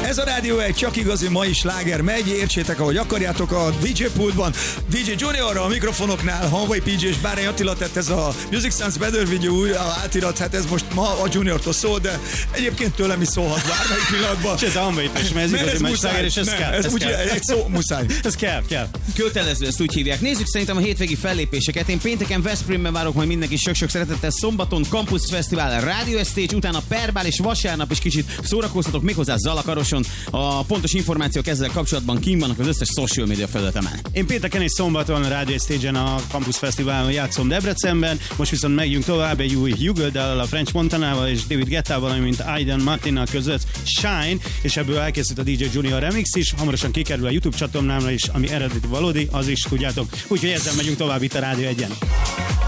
Ez a Rádió egy csak igazi mai sláger megy, értsétek ahogy akarjátok a DJ pultban. DJ Juniorra a mikrofonoknál, Hanvai PJ és Bárány Attila tett ez a Music Sounds Better Video új átirat, hát ez most ma a Juniortól szól, de egyébként tőlem is szólhat bármelyik pillanatban. És ez a Hanvai is, mert ez igazi mai sláger, és ez kell. Ez úgy egy szó muszáj. Ez kell. Kötelező, ezt úgy hívják. Nézzük szerintem a hétvégi fellépéseket. Én pénteken Veszprémben várok majd mindenki sok-sok szeretettel, szombaton Campus Fesztivál, Radio Stage, utána Perbál és vasárnap is kicsit szórakoztatok, méghozzá Zalakaroson. A pontos információk ezzel kapcsolatban kint vannak az összes social media felületemen. Én pénteken és szombaton a Radio Stage-en a Campus Fesztiválon játszom Debrecenben, most viszont megyünk tovább egy új Hugo-dal, a French Montanával és David Guettával, mint Aiden Martinnal között Shine, és ebből elkészült a DJ Junior remix is, hamarosan kikerül a YouTube csatornámra is, ami eredeti valódi, az is tudjátok. Úgyhogy ezzel megyünk tovább itt a Rádió 1-en.